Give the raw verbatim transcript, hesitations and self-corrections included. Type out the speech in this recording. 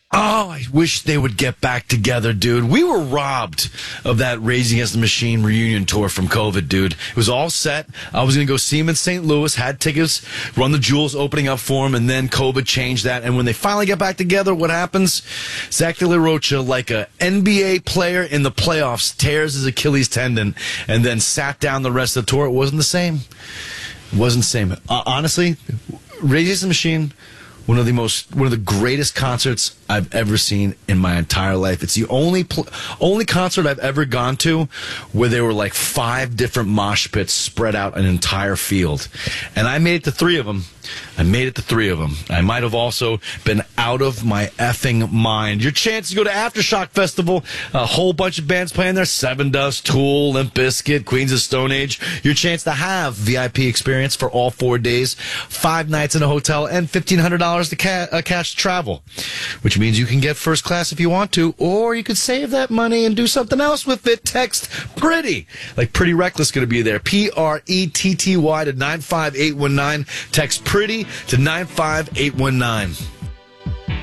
Oh, I wish they would get back together, dude. We were robbed of that Rage Against the Machine reunion tour from COVID, dude. It was all set. I was going to go see him in Saint Louis, had tickets, run the Jewels opening up for him, and then COVID changed that. And when they finally get back together, what happens? Zach De La Rocha, like a N B A player in the playoffs, tears his Achilles tendon and then sat down the rest of the tour. It wasn't the same. It wasn't the same. Uh, honestly, Rage Against the Machine, one of the most, one of the greatest concerts I've ever seen in my entire life. It's the only pl- only concert I've ever gone to where there were like five different mosh pits spread out an entire field. And I made it to three of them. I made it to three of them. I might have also been out of my effing mind. Your chance to go to Aftershock Festival, a whole bunch of bands playing there, Seven Dust, Tool, Limp Bizkit, Queens of Stone Age. Your chance to have V I P experience for all four days, five nights in a hotel, and fifteen hundred dollars to ca- uh, cash travel, which means you can get first class if you want to, or you could save that money and do something else with it. Text PRETTY, like Pretty Reckless, going to be there. P R E T T Y to nine five eight one nine. Text PRETTY to nine five eight one nine.